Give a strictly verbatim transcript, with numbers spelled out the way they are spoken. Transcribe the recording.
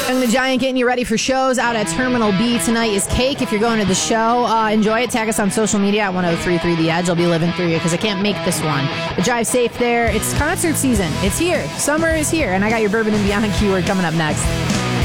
Young the Giant getting you ready for shows out at Terminal B tonight is Cake. If you're going to the show, uh, enjoy it. Tag us on social media at one oh three three The Edge. I'll be living through you because I can't make this one. But drive safe there. It's concert season. It's here. Summer is here. And I got your Bourbon and Beyond keyword coming up next.